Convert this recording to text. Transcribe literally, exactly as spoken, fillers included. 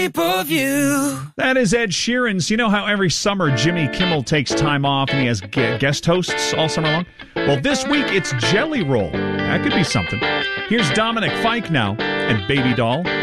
That is Ed Sheeran. So you know how every summer Jimmy Kimmel takes time off and he has gu- guest hosts all summer long? Well, this week it's Jelly Roll. That could be something. Here's Dominic Fike now and Baby Doll.